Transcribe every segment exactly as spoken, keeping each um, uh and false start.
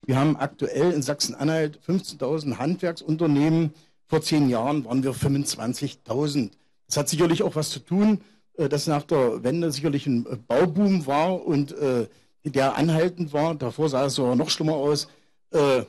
Wir haben aktuell in Sachsen-Anhalt fünfzehntausend Handwerksunternehmen. Vor zehn Jahren waren wir fünfundzwanzigtausend. Das hat sicherlich auch was zu tun, dass nach der Wende sicherlich ein Bauboom war und äh, der anhaltend war. Davor sah es sogar noch schlimmer aus. Äh,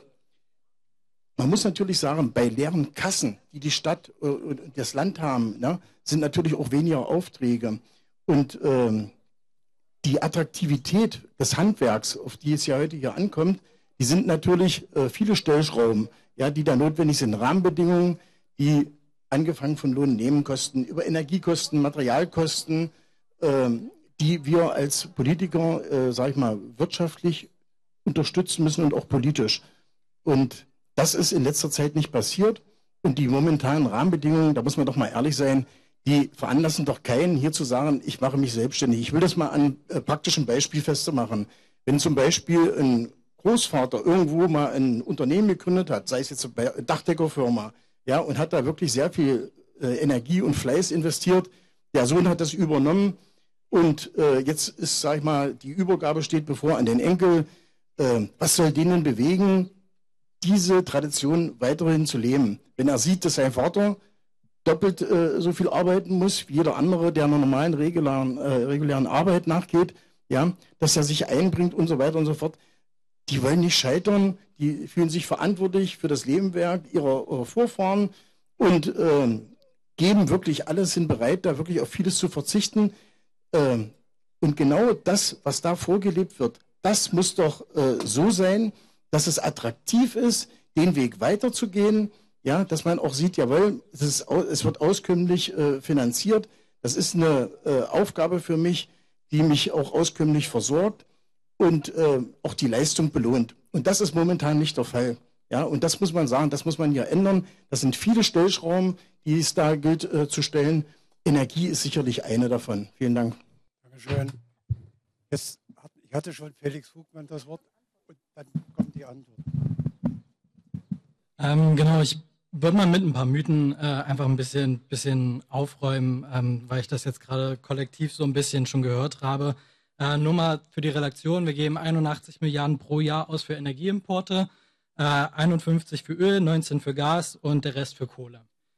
man muss natürlich sagen, bei leeren Kassen, die die Stadt äh, und das Land haben, ne, sind natürlich auch weniger Aufträge. Und äh, die Attraktivität des Handwerks, auf die es ja heute hier ankommt, die sind natürlich äh, viele Stellschrauben, ja, die da notwendig sind. Rahmenbedingungen, die angefangen von Lohn- und Nebenkosten, über Energiekosten, Materialkosten, äh, die wir als Politiker, äh, sage ich mal, wirtschaftlich unterstützen müssen und auch politisch. Und das ist in letzter Zeit nicht passiert. Und die momentanen Rahmenbedingungen, da muss man doch mal ehrlich sein, die veranlassen doch keinen, hier zu sagen, ich mache mich selbstständig. Ich will das mal an äh, praktischen Beispiel festmachen. Wenn zum Beispiel ein Großvater irgendwo mal ein Unternehmen gegründet hat, sei es jetzt eine Dachdeckerfirma, ja, und hat da wirklich sehr viel äh, Energie und Fleiß investiert. Der Sohn hat das übernommen und äh, jetzt ist, sag ich mal, die Übergabe steht bevor an den Enkel. Äh, was soll denen bewegen, diese Tradition weiterhin zu leben? Wenn er sieht, dass sein Vater doppelt äh, so viel arbeiten muss wie jeder andere, der einer normalen regulären, äh, regulären Arbeit nachgeht, ja, dass er sich einbringt und so weiter und so fort. Die wollen nicht scheitern, die fühlen sich verantwortlich für das Lebenwerk ihrer, ihrer Vorfahren und äh, geben wirklich alles, sind bereit, da wirklich auf vieles zu verzichten. Äh, und genau das, was da vorgelebt wird, das muss doch äh, so sein, dass es attraktiv ist, den Weg weiterzugehen, ja, dass man auch sieht, jawohl, es, ist, es wird auskömmlich äh, finanziert. Das ist eine äh, Aufgabe für mich, die mich auch auskömmlich versorgt und äh, auch die Leistung belohnt. Und das ist momentan nicht der Fall. Ja, und das muss man sagen, das muss man hier ändern. Das sind viele Stellschrauben, die es da gilt äh, zu stellen. Energie ist sicherlich eine davon. Vielen Dank. Dankeschön. Jetzt, ich hatte schon Felix Hugmann das Wort und dann kommt die Antwort. Ähm, genau, ich würde mal mit ein paar Mythen äh, einfach ein bisschen, bisschen aufräumen, ähm, weil ich das jetzt gerade kollektiv so ein bisschen schon gehört habe. Äh, nur mal für die Relation, wir geben einundachtzig Milliarden pro Jahr aus für Energieimporte, äh, einundfünfzig für Öl, neunzehn für Gas und der Rest für Kohle.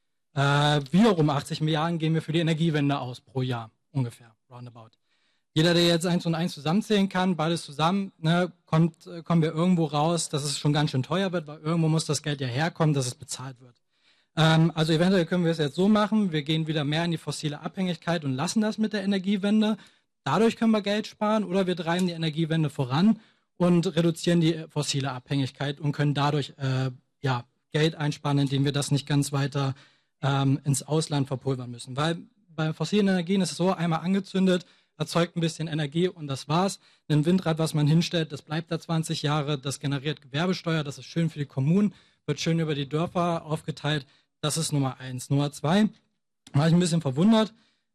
Äh, wiederum achtzig Milliarden geben wir für die Energiewende aus pro Jahr, ungefähr, roundabout. Jeder, der jetzt eins und eins zusammenzählen kann, beides zusammen, ne, kommt, äh, kommen wir irgendwo raus, dass es schon ganz schön teuer wird, weil irgendwo muss das Geld ja herkommen, dass es bezahlt wird. Ähm, also eventuell können wir es jetzt so machen, wir gehen wieder mehr in die fossile Abhängigkeit und lassen das mit der Energiewende. Dadurch können wir Geld sparen oder wir treiben die Energiewende voran und reduzieren die fossile Abhängigkeit und können dadurch äh, ja, Geld einsparen, indem wir das nicht ganz weiter ähm, ins Ausland verpulvern müssen. Weil bei fossilen Energien ist es so, einmal angezündet, erzeugt ein bisschen Energie und das war's. Ein Windrad, was man hinstellt, das bleibt da zwanzig Jahre, das generiert Gewerbesteuer, das ist schön für die Kommunen, wird schön über die Dörfer aufgeteilt. Das ist Nummer eins. Nummer zwei, war ich ein bisschen verwundert,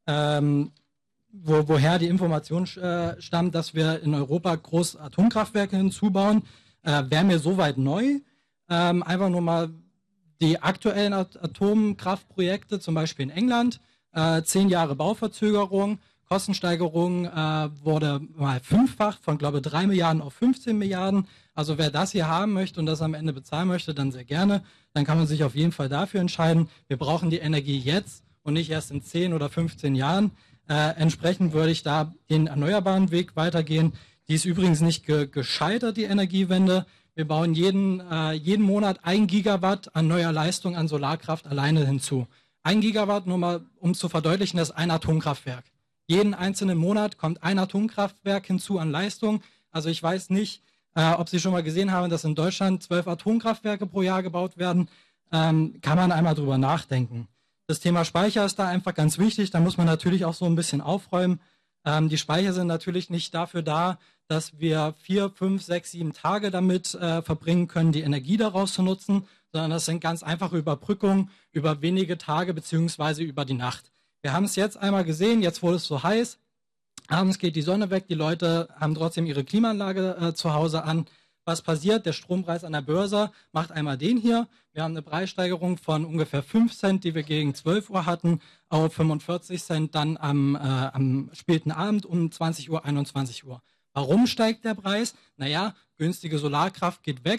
ähm, Wo, woher die Information äh, stammt, dass wir in Europa groß Atomkraftwerke hinzubauen, äh, wäre mir soweit neu. Ähm, einfach nur mal die aktuellen At Atomkraftprojekte, zum Beispiel in England, äh, zehn Jahre Bauverzögerung, Kostensteigerung äh, wurde mal fünffacht von, glaube ich, drei Milliarden auf fünfzehn Milliarden. Also wer das hier haben möchte und das am Ende bezahlen möchte, dann sehr gerne. Dann kann man sich auf jeden Fall dafür entscheiden. Wir brauchen die Energie jetzt und nicht erst in zehn oder fünfzehn Jahren. Äh, entsprechend würde ich da den erneuerbaren Weg weitergehen. Die ist übrigens nicht ge gescheitert, die Energiewende. Wir bauen jeden, äh, jeden Monat ein Gigawatt an neuer Leistung an Solarkraft alleine hinzu. Ein Gigawatt, nur mal um zu verdeutlichen, das ist ein Atomkraftwerk. Jeden einzelnen Monat kommt ein Atomkraftwerk hinzu an Leistung. Also ich weiß nicht, äh, ob Sie schon mal gesehen haben, dass in Deutschland zwölf Atomkraftwerke pro Jahr gebaut werden. Ähm, kann man einmal drüber nachdenken. Das Thema Speicher ist da einfach ganz wichtig. Da muss man natürlich auch so ein bisschen aufräumen. Ähm, die Speicher sind natürlich nicht dafür da, dass wir vier, fünf, sechs, sieben Tage damit äh, verbringen können, die Energie daraus zu nutzen, sondern das sind ganz einfache Überbrückungen über wenige Tage beziehungsweise über die Nacht. Wir haben es jetzt einmal gesehen, jetzt wurde es so heiß. Abends geht die Sonne weg, die Leute haben trotzdem ihre Klimaanlage äh, zu Hause an. Was passiert? Der Strompreis an der Börse macht einmal den hier. Wir haben eine Preissteigerung von ungefähr fünf Cent, die wir gegen zwölf Uhr hatten, auf fünfundvierzig Cent dann am, äh, am späten Abend um zwanzig Uhr, einundzwanzig Uhr. Warum steigt der Preis? Naja, günstige Solarkraft geht weg,